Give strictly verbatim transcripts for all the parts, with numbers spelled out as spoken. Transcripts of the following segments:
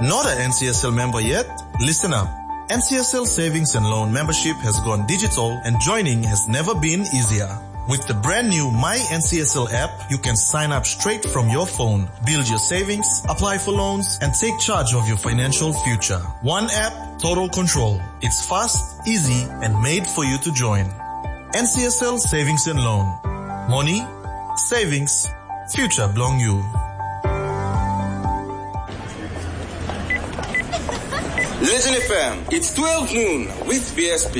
Not an N C S L member yet? Listen up. N C S L Savings and Loan membership has gone digital and joining has never been easier. With the brand new My N C S L app, you can sign up straight from your phone, build your savings, apply for loans, and take charge of your financial future. One app, total control. It's fast, easy, and made for you to join. N C S L Savings and Loan. Money, savings, future belong you. Legend F M, it's twelve noon with B S P.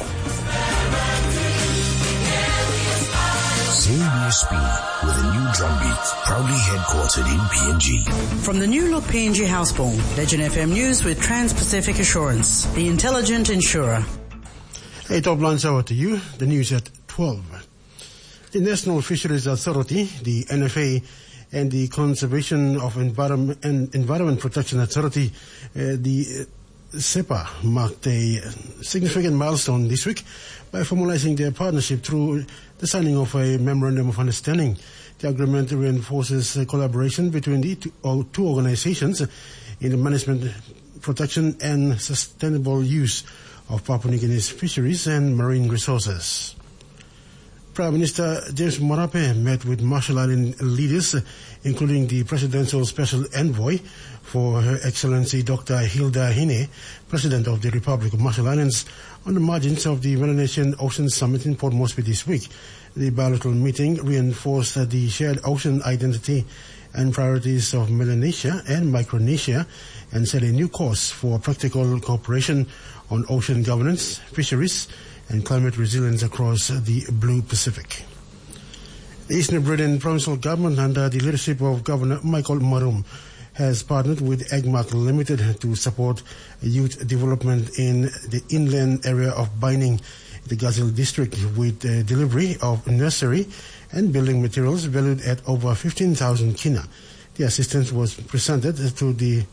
Say B S P with a new drum beat, proudly headquartered in P N G. From the new look P N G Houseborn, Legend F M News with Trans-Pacific Assurance, the intelligent insurer. Hey, top lunch hour to you. The news at twelve. The National Fisheries Authority, the N F A, and the Conservation of Environment and Environment Protection Authority, uh, the SEPA, marked a significant milestone this week by formalizing their partnership through the signing of a Memorandum of Understanding. The agreement reinforces collaboration between the two, two organizations in the management, protection, and sustainable use of Papua New Guinea's fisheries and marine resources. Prime Minister James Marape met with Marshall Island leaders, including the Presidential Special Envoy for Her Excellency Doctor Hilda Hine, President of the Republic of Marshall Islands, on the margins of the Melanesian Ocean Summit in Port Moresby this week. The bilateral meeting reinforced the shared ocean identity and priorities of Melanesia and Micronesia and set a new course for practical cooperation on ocean governance, fisheries, and climate resilience across the Blue Pacific. The Eastern Hebridean Provincial Government, under the leadership of Governor Michael Marum, has partnered with EGMAC Limited to support youth development in the inland area of Baining, the Gazil district, with the delivery of nursery and building materials valued at over fifteen thousand kina. The assistance was presented to the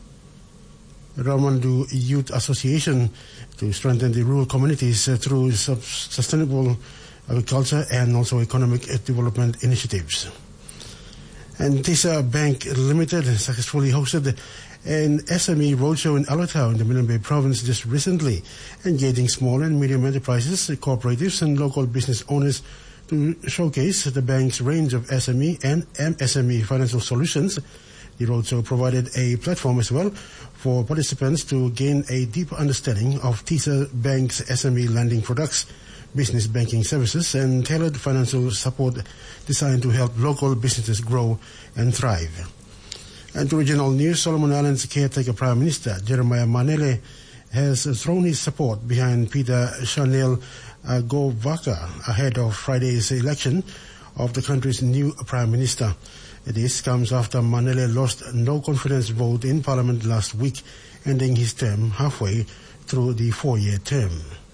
Ramandu Youth Association to strengthen the rural communities uh, through sub- sustainable agriculture and also economic development initiatives. And TISA Bank Limited successfully hosted an S M E roadshow in Alatau in the Milne Bay province just recently, engaging small and medium enterprises, cooperatives, and local business owners to showcase the bank's range of S M E and M S M E financial solutions. The roadshow provided a platform as well for participants to gain a deeper understanding of TISA Bank's S M E lending products, business banking services, and tailored financial support designed to help local businesses grow and thrive. And to regional news, Solomon Islands caretaker Prime Minister Jeremiah Manele has thrown his support behind Peter Chanel Govaka ahead of Friday's election of the country's new Prime Minister. This comes after Manele lost no confidence vote in Parliament last week, ending his term halfway through the four-year term.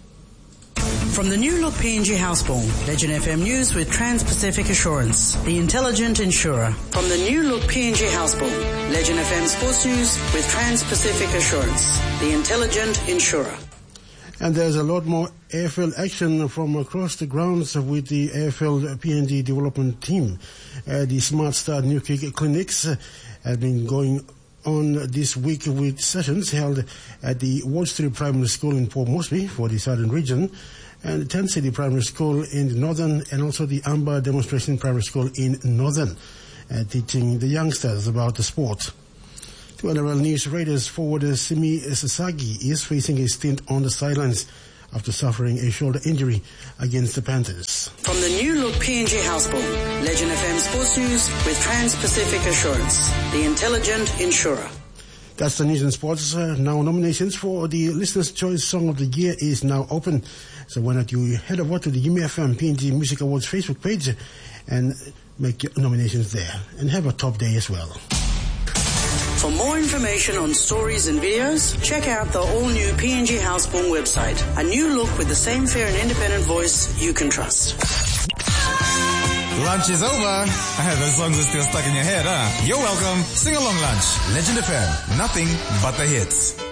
From the new look P N G Houseborn, Legend F M News with Trans-Pacific Assurance, the intelligent insurer. From the new look P N G Houseborn, Legend F M Sports News with Trans-Pacific Assurance, the intelligent insurer. And there's a lot more A F L action from across the grounds with the A F L P N G development team. Uh, the Smart Start New Kick Clinics uh, have been going on this week with sessions held at the Ward Street Primary School in Port Moresby for the Southern Region, and the Tent City Primary School in the Northern, and also the Amba Demonstration Primary School in Northern, uh, teaching the youngsters about the sport. To N R L News, Raiders forwarder Simi Sasagi is facing a stint on the sidelines after suffering a shoulder injury against the Panthers. From the new look P N G Houseborn, Legend F M Sports News with Trans-Pacific Assurance, the intelligent insurer. That's the news and sports. Uh, now nominations for the Listener's Choice Song of the Year is now open. So why not you head over to the U M F M P N G Music Awards Facebook page and make your nominations there. And have a top day as well. For more information on stories and videos, check out the all-new P N G Houseborn website. A new look with the same fair and independent voice you can trust. Lunch is over. I heard those songs are still stuck in your head, huh? You're welcome. Sing along lunch. Legend F M. Nothing but the hits.